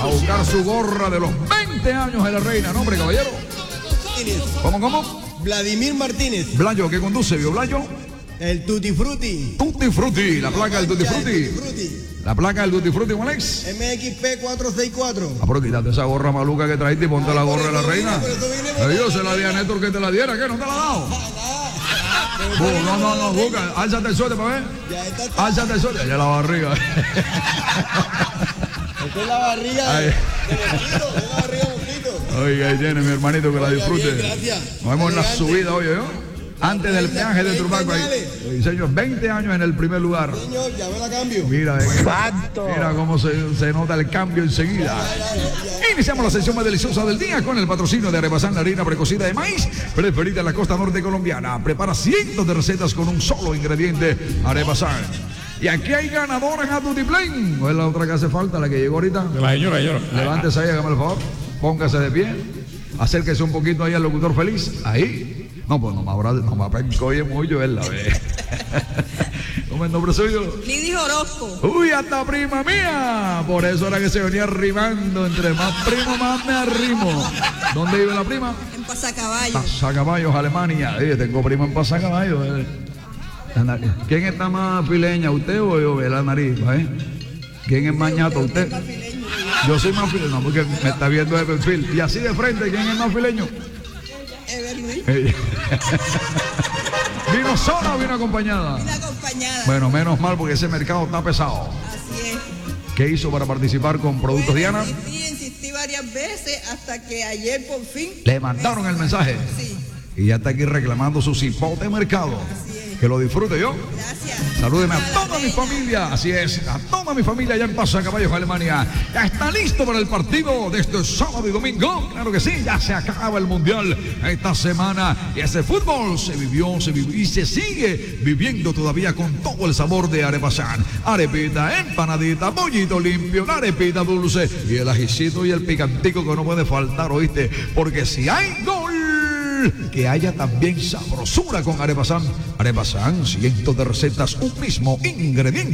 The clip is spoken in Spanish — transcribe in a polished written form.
a buscar su gorra de los 20 años de la reina. ¿Nombre, caballero? ¿Cómo? Vladimir Martínez. Blayo, ¿qué conduce, vio Blayo? El Tutti Frutti. Tutti Frutti, la placa del Tutti Frutti. La placa del Tutti Frutti, ¿cuál es? MXP 464. Pero quítate esa gorra maluca que traiste y ponte la gorra de la reina. Dios, se la di a Néstor que te la diera, ¿qué? ¿No te la ha dado? No, busca, álzate el suerte para ver. Álzate el suerte, allá la barriga. Esta es la barriga de la barriga Moquito. Oiga, ahí tiene mi hermanito, que la disfrute. Bien, gracias. Nos vemos en la subida, oye, ¿no? Antes del peaje de Turbaco ahí. Señor, 20 años en el primer lugar. Señor, ya me la cambio. Mira cómo se nota el cambio enseguida. Iniciamos la sesión más deliciosa del día con el patrocinio de Arepasán, la harina precocida de maíz preferida en la costa norte colombiana. Prepara cientos de recetas con un solo ingrediente, Arepasán. Y aquí hay ganadoras a Tutiplén. ¿No es la otra que hace falta, la que llegó ahorita? De la señora. Levántese ahí, hágame el favor. Póngase de pie. Acérquese un poquito ahí al locutor feliz. Ahí. No, pues no me pencoye mucho, él la ve. ¿Cómo es el nombre suyo? Lidia Orozco. Uy, hasta prima mía. Por eso era que se venía arrimando. Entre más primo, más me arrimo. ¿Dónde vive la prima? En Pasacaballos. Pasacaballos, Alemania. Tengo prima en Pasacaballos. ¿Quién está más fileña, usted o yo? La nariz, ¿eh? ¿Quién es más ñato, usted? Yo soy más fileño, no, porque me está viendo de perfil. Y así de frente, ¿quién es más fileño? ¿Vino sola o vino acompañada? Vino acompañada. Bueno, menos mal porque ese mercado está pesado. Así es. ¿Qué hizo para participar con Productos Diana? Insistí varias veces hasta que ayer por fin le mandaron el mensaje. Sí. Y ya está aquí reclamando su cipote mercado. Así es. Que lo disfrute yo. Gracias. Salúdeme a toda mi familia. Así es, a toda mi familia allá en Pasacaballos, Alemania. Ya está listo para el partido de este sábado y domingo. Claro que sí, ya se acaba el mundial esta semana. Y ese fútbol se vivió y se sigue viviendo todavía con todo el sabor de Arepasán. Arepita, empanadita, pollito limpio, la arepita dulce y el ajicito y el picantico que no puede faltar, ¿oíste? Porque si hay gol, que haya también sabrosura con Arepasán. Arepasán, cientos de recetas, un mismo ingrediente.